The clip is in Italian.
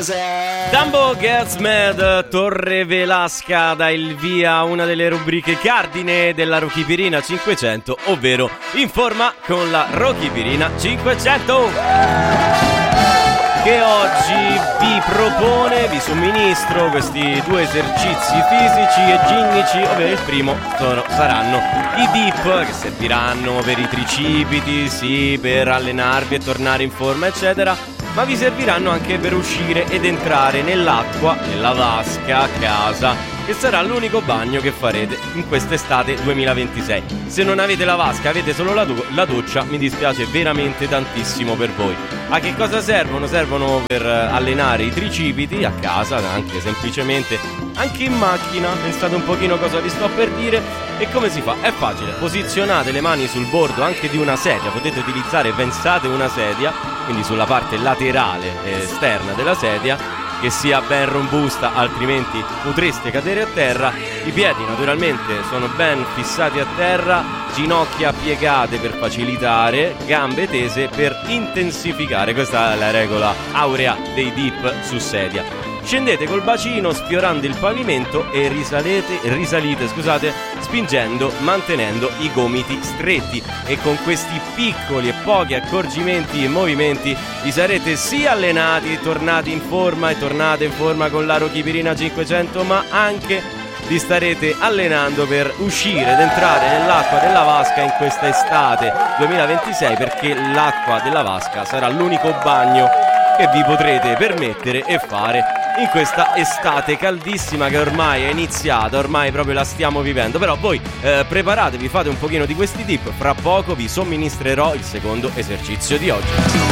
Dumbo Gets Mad, Torre Velasca dà il via a una delle rubriche cardine della Rochipirina 500, ovvero In Forma con la Rochipirina 500, che oggi vi somministro questi due esercizi fisici e ginnici, ovvero il primo saranno i dip, che serviranno per i tricipiti, sì, per allenarvi e tornare in forma, eccetera, ma vi serviranno anche per uscire ed entrare nell'acqua, nella vasca a casa, che sarà l'unico bagno che farete in quest'estate 2026. Se non avete la vasca, avete solo la doccia, mi dispiace veramente tantissimo per voi. A che cosa servono? Servono per allenare i tricipiti a casa, anche semplicemente, anche in macchina. Pensate un pochino cosa vi sto per dire e come si fa. È facile, posizionate le mani sul bordo anche di una sedia, potete utilizzare, pensate, una sedia, quindi sulla parte laterale esterna della sedia, che sia ben robusta, altrimenti potreste cadere a terra. I piedi naturalmente sono ben fissati a terra, ginocchia piegate per facilitare, gambe tese per intensificare. Questa è la regola aurea dei dip su sedia. Scendete col bacino sfiorando il pavimento e risalite, spingendo, mantenendo i gomiti stretti, e con questi piccoli e pochi accorgimenti e movimenti vi sarete sì allenati, tornate in forma e tornate in forma con la Rochipirina 500, ma anche vi starete allenando per uscire ed entrare nell'acqua della vasca in questa estate 2026, perché l'acqua della vasca sarà l'unico bagno che vi potrete permettere e fare in questa estate caldissima che ormai è iniziata, ormai proprio la stiamo vivendo. Però voi preparatevi, fate un pochino di questi dip, fra poco vi somministrerò il secondo esercizio di oggi.